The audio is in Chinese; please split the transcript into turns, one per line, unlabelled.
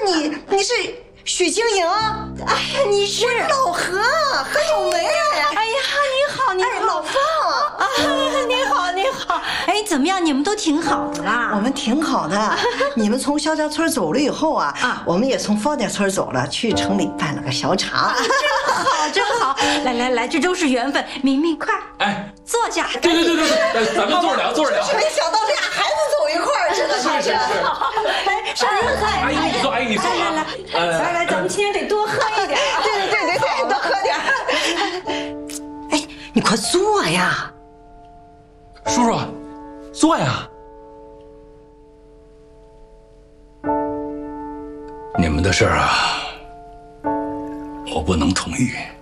你是许晶莹？哎呀，你是老何小梅。
哎呀，你好，你好，
老凤
啊，你好，你好。哎，怎么样？你们都挺好的啦。
我们挺好的。你们从肖家村走了以后啊，我们也从方家村走了，去城里办了个小厂。
真好，真好。来，这都是缘分。明明，快，
哎，
坐下。
对，咱们坐着聊，坐着聊。
没想到俩孩子走一块儿，真的是。
来，上来喝。
阿姨你坐，阿姨你坐。
来，咱们今天得多喝一点。
对，多喝点。哎，你快坐呀，
叔叔，坐呀。你们的事儿啊，我不能同意。